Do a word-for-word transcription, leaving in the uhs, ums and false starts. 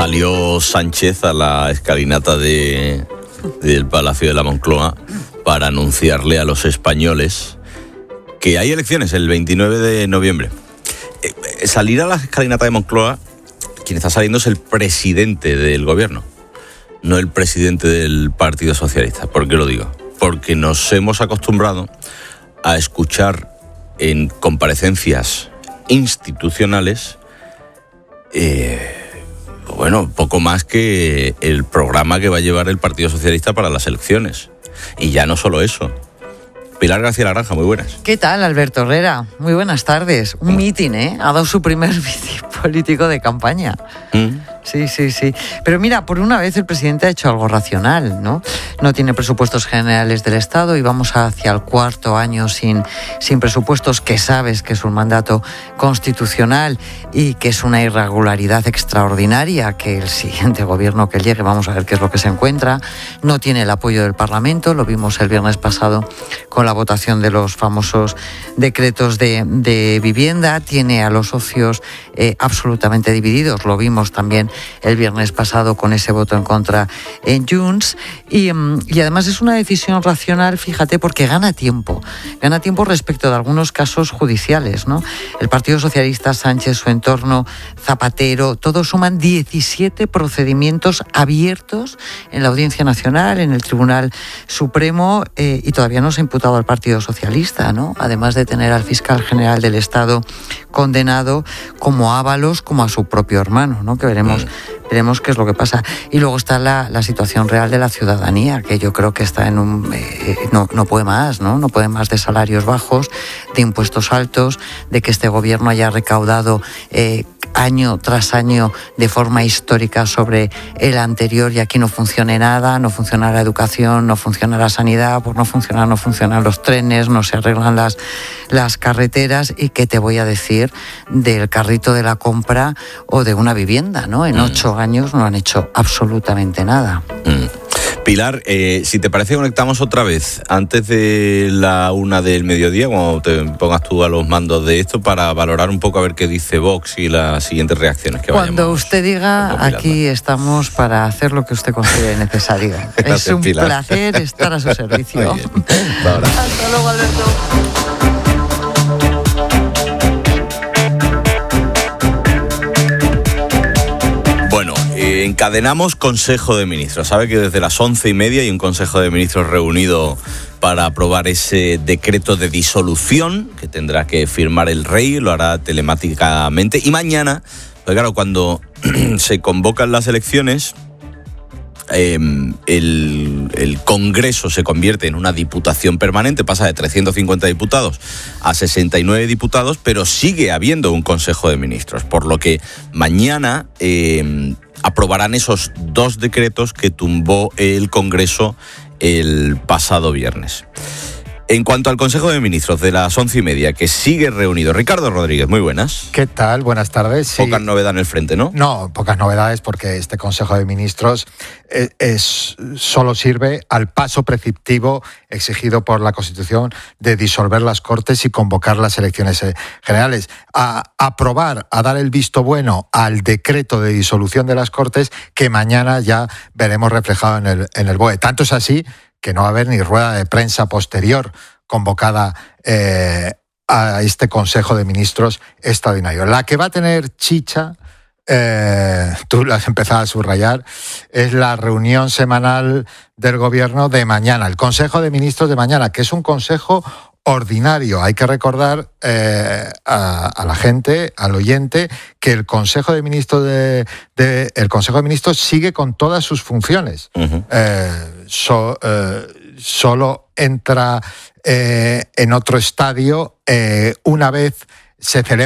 Salió Sánchez a la escalinata de, del Palacio de la Moncloa para anunciarle a los españoles que hay elecciones el veintinueve de noviembre. Eh, salir a la escalinata de Moncloa, quien está saliendo es el presidente del gobierno, no el presidente del Partido Socialista. ¿Por qué lo digo? Porque nos hemos acostumbrado a escuchar en comparecencias institucionales eh, bueno, poco más que el programa que va a llevar el Partido Socialista para las elecciones. Y ya no solo eso. Pilar García Laranja, muy buenas. ¿Qué tal, Alberto Herrera? Muy buenas tardes. Un mitin, ¿eh? Ha dado su primer mitin político de campaña. ¿Mm? Sí, sí, sí. Pero mira, por una vez el presidente ha hecho algo racional, ¿no? No tiene presupuestos generales del Estado y vamos hacia el cuarto año sin, sin presupuestos, que sabes que es un mandato constitucional y que es una irregularidad extraordinaria, que el siguiente gobierno que llegue, vamos a ver qué es lo que se encuentra. No tiene el apoyo del Parlamento, lo vimos el viernes pasado con la votación de los famosos decretos de, de vivienda. Tiene a los socios eh, absolutamente divididos, lo vimos también el viernes pasado con ese voto en contra en Junts, y, y además es una decisión racional, fíjate, porque gana tiempo, gana tiempo respecto de algunos casos judiciales, ¿no? El Partido Socialista, Sánchez, su entorno, Zapatero, todos suman diecisiete procedimientos abiertos en la Audiencia Nacional, en el Tribunal Supremo, eh, y todavía no se ha imputado al Partido Socialista, ¿no? Además de tener al fiscal general del Estado condenado como Ábalos, como a su propio hermano, ¿no? Que veremos Veremos qué es lo que pasa. Y luego está la, la situación real de la ciudadanía, que yo creo que está en un... Eh, no, no puede más, ¿no? No puede más de salarios bajos, de impuestos altos, de que este gobierno haya recaudado eh, año tras año de forma histórica sobre el anterior y aquí no funcione nada, no funciona la educación, no funciona la sanidad, pues no funciona, no funcionan los trenes, no se arreglan las, las carreteras. Y qué te voy a decir del carrito de la compra o de una vivienda, ¿no? En ocho años no han hecho absolutamente nada. Mm. Pilar, eh, si te parece, conectamos otra vez antes de la una del mediodía, cuando te pongas tú a los mandos de esto, para valorar un poco a ver qué dice Vox y las siguientes reacciones que vayamos. Cuando usted diga, aquí estamos para hacer lo que usted considere necesario. Gracias, es un Pilar. Placer estar a su servicio. Muy bien. Hasta ahora. Hasta luego, Alberto. Encadenamos Consejo de Ministros. Sabe que desde las once y media hay un Consejo de Ministros reunido para aprobar ese decreto de disolución que tendrá que firmar el rey, lo hará telemáticamente. Y mañana, pues claro, cuando se convocan las elecciones, eh, el, el Congreso se convierte en una diputación permanente, pasa de trescientos cincuenta diputados a sesenta y nueve diputados, pero sigue habiendo un Consejo de Ministros, por lo que mañana... Eh, aprobarán esos dos decretos que tumbó el Congreso el pasado viernes. En cuanto al Consejo de Ministros de las once y media, que sigue reunido, Ricardo Rodríguez, muy buenas. ¿Qué tal? Buenas tardes. Sí. Pocas novedades en el frente, ¿no? No, pocas novedades, porque este Consejo de Ministros es, es, solo sirve al paso preceptivo exigido por la Constitución de disolver las Cortes y convocar las elecciones generales. A aprobar, a dar el visto bueno al decreto de disolución de las Cortes, que mañana ya veremos reflejado en el, en el B O E. Tanto es así que no va a haber ni rueda de prensa posterior convocada eh, a este Consejo de Ministros extraordinario. La que va a tener chicha, eh, tú lo has empezado a subrayar, es la reunión semanal del Gobierno de mañana, el Consejo de Ministros de mañana, que es un consejo ordinario. Hay que recordar eh, a, a la gente, al oyente, que el Consejo de Ministros de, de el Consejo de Ministros sigue con todas sus funciones. Uh-huh. Eh, so, eh, solo entra eh, en otro estadio eh, una vez se celebra